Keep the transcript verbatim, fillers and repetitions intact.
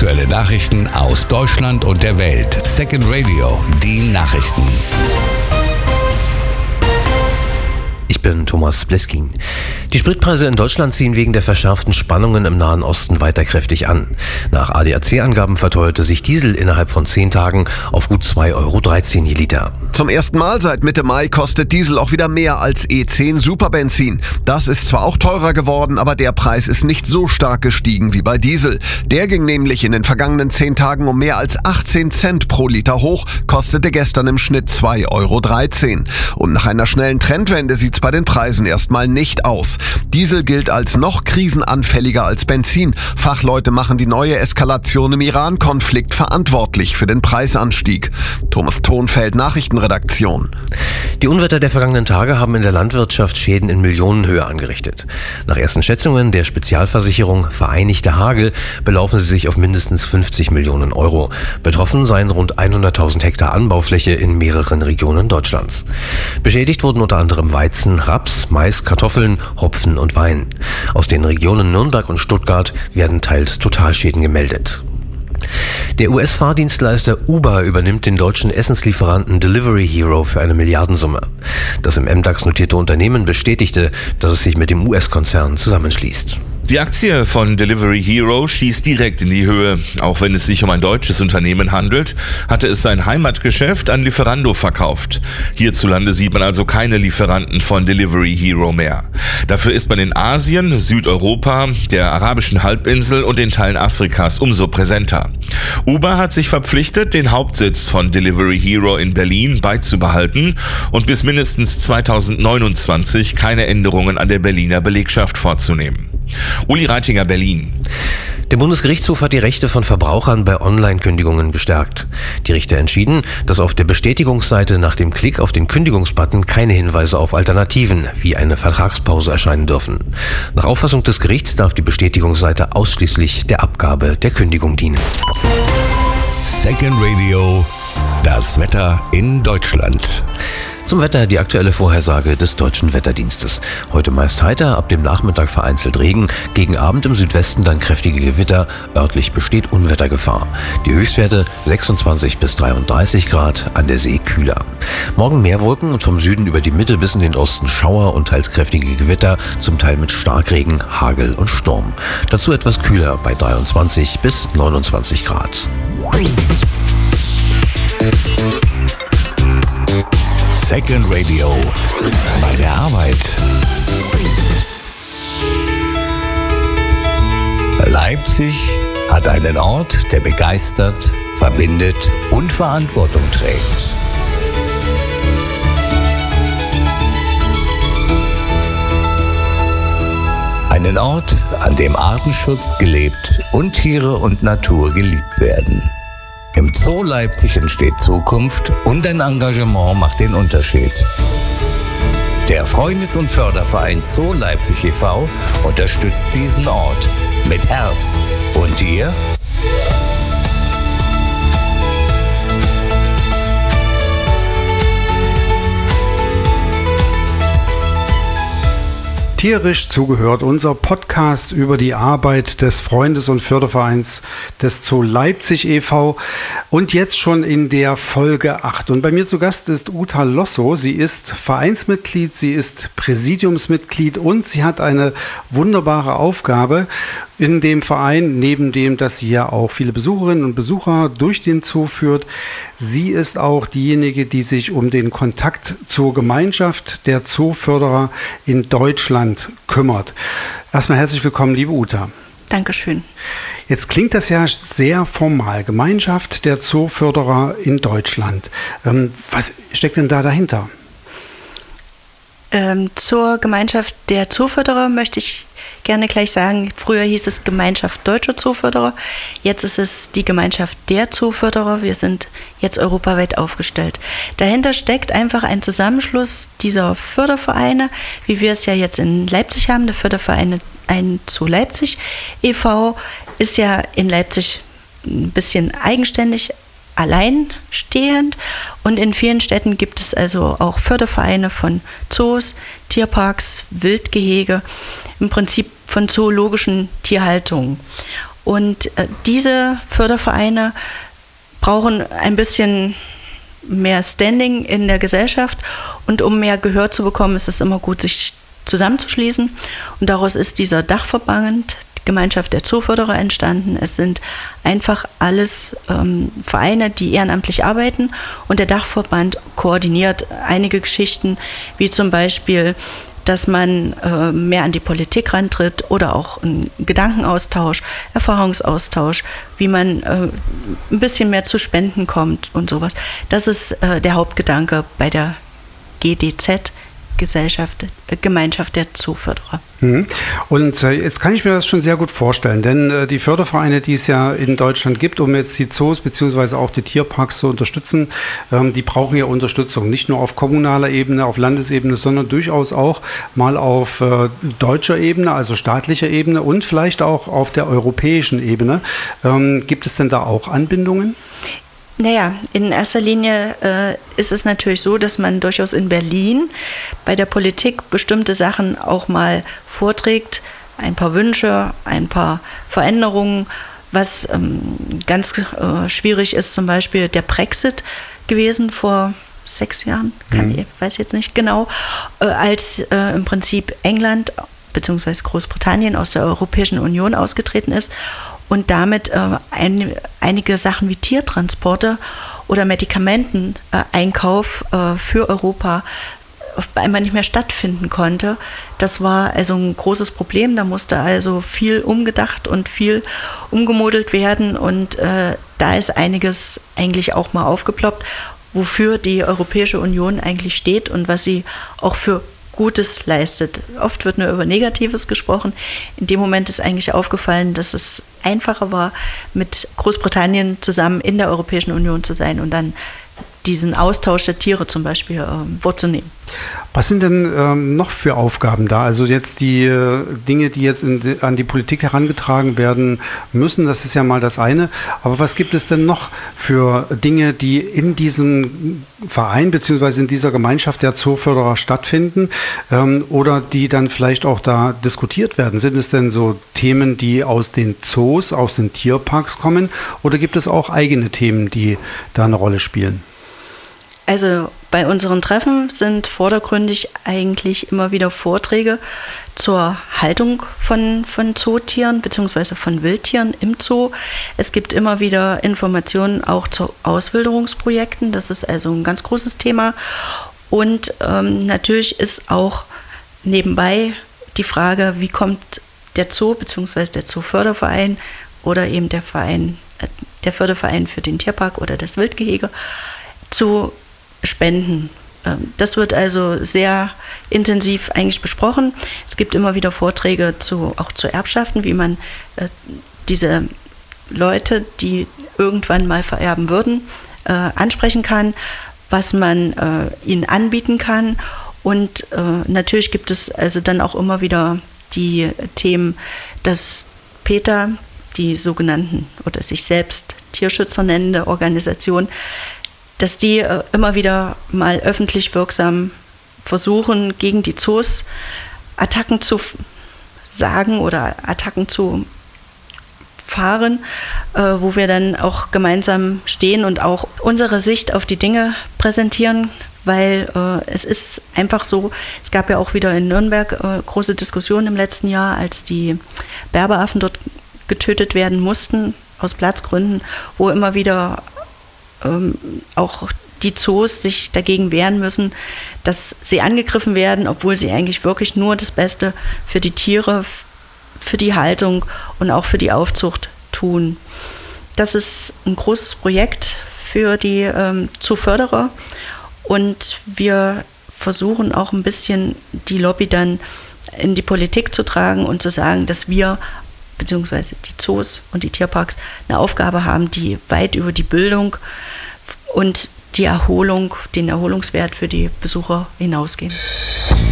Aktuelle Nachrichten aus Deutschland und der Welt. Second Radio, die Nachrichten. Ich bin Thomas Bleskin. Die Spritpreise in Deutschland ziehen wegen der verschärften Spannungen im Nahen Osten weiter kräftig an. Nach A D A C-Angaben verteuerte sich Diesel innerhalb von zehn Tagen auf gut zwei Euro dreizehn je Liter. Zum ersten Mal seit Mitte Mai kostet Diesel auch wieder mehr als E zehn Superbenzin. Das ist zwar auch teurer geworden, aber der Preis ist nicht so stark gestiegen wie bei Diesel. Der ging nämlich in den vergangenen zehn Tagen um mehr als achtzehn Cent pro Liter hoch, kostete gestern im Schnitt zwei Euro dreizehn. Und nach einer schnellen Trendwende sieht's bei den Preisen erstmal nicht aus. Diesel gilt als noch krisenanfälliger als Benzin. Fachleute machen die neue Eskalation im Iran-Konflikt verantwortlich für den Preisanstieg. Thomas Thonfeld, Nachrichtenredaktion. Die Unwetter der vergangenen Tage haben in der Landwirtschaft Schäden in Millionenhöhe angerichtet. Nach ersten Schätzungen der Spezialversicherung Vereinigter Hagel belaufen sie sich auf mindestens fünfzig Millionen Euro. Betroffen seien rund hunderttausend Hektar Anbaufläche in mehreren Regionen Deutschlands. Beschädigt wurden unter anderem Weizen, Raps, Mais, Kartoffeln, Hopfen und Wein. Aus den Regionen Nürnberg und Stuttgart werden teils Totalschäden gemeldet. Der U S-Fahrdienstleister Uber übernimmt den deutschen Essenslieferanten Delivery Hero für eine Milliardensumme. Das im M DAX notierte Unternehmen bestätigte, dass es sich mit dem U S-Konzern zusammenschließt. Die Aktie von Delivery Hero schießt direkt in die Höhe. Auch wenn es sich um ein deutsches Unternehmen handelt, hatte es sein Heimatgeschäft an Lieferando verkauft. Hierzulande sieht man also keine Lieferanten von Delivery Hero mehr. Dafür ist man in Asien, Südeuropa, der arabischen Halbinsel und den Teilen Afrikas umso präsenter. Uber hat sich verpflichtet, den Hauptsitz von Delivery Hero in Berlin beizubehalten und bis mindestens zweitausendneunundzwanzig keine Änderungen an der Berliner Belegschaft vorzunehmen. Uli Reitinger, Berlin. Der Bundesgerichtshof hat die Rechte von Verbrauchern bei Online-Kündigungen gestärkt. Die Richter entschieden, dass auf der Bestätigungsseite nach dem Klick auf den Kündigungsbutton keine Hinweise auf Alternativen wie eine Vertragspause erscheinen dürfen. Nach Auffassung des Gerichts darf die Bestätigungsseite ausschließlich der Abgabe der Kündigung dienen. Second Radio, das Wetter in Deutschland. Zum Wetter die aktuelle Vorhersage des Deutschen Wetterdienstes. Heute meist heiter, ab dem Nachmittag vereinzelt Regen, gegen Abend im Südwesten dann kräftige Gewitter, örtlich besteht Unwettergefahr. Die Höchstwerte sechsundzwanzig bis dreiunddreißig Grad, an der See kühler. Morgen mehr Wolken und vom Süden über die Mitte bis in den Osten Schauer und teils kräftige Gewitter, zum Teil mit Starkregen, Hagel und Sturm. Dazu etwas kühler bei dreiundzwanzig bis neunundzwanzig Grad. Second Radio, bei der Arbeit. Leipzig hat einen Ort, der begeistert, verbindet und Verantwortung trägt. Einen Ort, an dem Artenschutz gelebt und Tiere und Natur geliebt werden. Im Zoo Leipzig entsteht Zukunft und ein Engagement macht den Unterschied. Der Freundes- und Förderverein Zoo Leipzig e V unterstützt diesen Ort mit Herz. Und ihr? Tierisch zugehört, unser Podcast über die Arbeit des Freundes- und Fördervereins des Zoo Leipzig e V und jetzt schon in der Folge acht. Und bei mir zu Gast ist Uta Losso. Sie ist Vereinsmitglied, sie ist Präsidiumsmitglied und sie hat eine wunderbare Aufgabe in dem Verein, neben dem, dass sie ja auch viele Besucherinnen und Besucher durch den Zoo führt. Sie ist auch diejenige, die sich um den Kontakt zur Gemeinschaft der Zooförderer in Deutschland kümmert. Erstmal herzlich willkommen, liebe Uta. Dankeschön. Jetzt klingt das ja sehr formal. Gemeinschaft der Zooförderer in Deutschland. Ähm, was steckt denn da dahinter? Ähm, zur Gemeinschaft der Zooförderer möchte ich gerne gleich sagen, früher hieß es Gemeinschaft Deutscher Zooförderer, jetzt ist es die Gemeinschaft der Zooförderer. Wir sind jetzt europaweit aufgestellt. Dahinter steckt einfach ein Zusammenschluss dieser Fördervereine, wie wir es ja jetzt in Leipzig haben. Der Förderverein ein Zoo Leipzig e V ist ja in Leipzig ein bisschen eigenständig, alleinstehend, und in vielen Städten gibt es also auch Fördervereine von Zoos, Tierparks, Wildgehege, im Prinzip von zoologischen Tierhaltungen. Und äh, diese Fördervereine brauchen ein bisschen mehr Standing in der Gesellschaft. Und um mehr Gehör zu bekommen, ist es immer gut, sich zusammenzuschließen. Und daraus ist dieser Dachverband, die Gemeinschaft der Zooförderer, entstanden. Es sind einfach alles ähm, Vereine, die ehrenamtlich arbeiten. Und der Dachverband koordiniert einige Geschichten, wie zum Beispiel, dass man äh, mehr an die Politik rantritt oder auch einen Gedankenaustausch, Erfahrungsaustausch, wie man äh, ein bisschen mehr zu Spenden kommt und sowas. Das ist äh, der Hauptgedanke bei der G D Z, Gesellschaft, äh, Gemeinschaft der Zooförderer. Mhm. Und äh, jetzt kann ich mir das schon sehr gut vorstellen, denn äh, die Fördervereine, die es ja in Deutschland gibt, um jetzt die Zoos bzw. auch die Tierparks zu unterstützen, ähm, die brauchen ja Unterstützung, nicht nur auf kommunaler Ebene, auf Landesebene, sondern durchaus auch mal auf äh, deutscher Ebene, also staatlicher Ebene und vielleicht auch auf der europäischen Ebene. Ähm, gibt es denn da auch Anbindungen? Naja, in erster Linie äh, ist es natürlich so, dass man durchaus in Berlin bei der Politik bestimmte Sachen auch mal vorträgt, ein paar Wünsche, ein paar Veränderungen. Was ähm, ganz äh, schwierig ist, zum Beispiel der Brexit gewesen vor sechs Jahren, kann, mhm. ich weiß jetzt nicht genau, äh, als äh, im Prinzip England bzw. Großbritannien aus der Europäischen Union ausgetreten ist. Und damit äh, ein, einige Sachen wie Tiertransporte oder Medikamenteneinkauf äh, für Europa auf einmal nicht mehr stattfinden konnte. Das war also ein großes Problem. Da musste also viel umgedacht und viel umgemodelt werden. Und äh, da ist einiges eigentlich auch mal aufgeploppt, wofür die Europäische Union eigentlich steht und was sie auch für Gutes leistet. Oft wird nur über Negatives gesprochen. In dem Moment ist eigentlich aufgefallen, dass es einfacher war, mit Großbritannien zusammen in der Europäischen Union zu sein und dann diesen Austausch der Tiere zum Beispiel äh, vorzunehmen. Was sind denn ähm, noch für Aufgaben da? Also jetzt die äh, Dinge, die jetzt in die, an die Politik herangetragen werden müssen, das ist ja mal das eine. Aber was gibt es denn noch für Dinge, die in diesem Verein bzw. in dieser Gemeinschaft der Zooförderer stattfinden ähm, oder die dann vielleicht auch da diskutiert werden? Sind es denn so Themen, die aus den Zoos, aus den Tierparks kommen oder gibt es auch eigene Themen, die da eine Rolle spielen? Also bei unseren Treffen sind vordergründig eigentlich immer wieder Vorträge zur Haltung von, von Zootieren bzw. von Wildtieren im Zoo. Es gibt immer wieder Informationen auch zu Auswilderungsprojekten. Das ist also ein ganz großes Thema. Und ähm, natürlich ist auch nebenbei die Frage, wie kommt der Zoo bzw. der Zooförderverein oder eben der Verein, äh, der Förderverein für den Tierpark oder das Wildgehege zu Spenden. Das wird also sehr intensiv eigentlich besprochen. Es gibt immer wieder Vorträge zu, auch zu Erbschaften, wie man äh, diese Leute, die irgendwann mal vererben würden, äh, ansprechen kann, was man äh, ihnen anbieten kann. Und äh, natürlich gibt es also dann auch immer wieder die Themen, dass PETA, die sogenannten oder sich selbst Tierschützer nennende Organisation, dass die äh, immer wieder mal öffentlich wirksam versuchen, gegen die Zoos Attacken zu f- sagen oder Attacken zu fahren, äh, wo wir dann auch gemeinsam stehen und auch unsere Sicht auf die Dinge präsentieren, weil äh, es ist einfach so, es gab ja auch wieder in Nürnberg äh, große Diskussionen im letzten Jahr, als die Berberaffen dort getötet werden mussten, aus Platzgründen, wo immer wieder ähm, auch die Zoos sich dagegen wehren müssen, dass sie angegriffen werden, obwohl sie eigentlich wirklich nur das Beste für die Tiere, für die Haltung und auch für die Aufzucht tun. Das ist ein großes Projekt für die ähm, Zooförderer und wir versuchen auch ein bisschen die Lobby dann in die Politik zu tragen und zu sagen, dass wir beziehungsweise die Zoos und die Tierparks eine Aufgabe haben, die weit über die Bildung und die Erholung, den Erholungswert für die Besucher hinausgehen.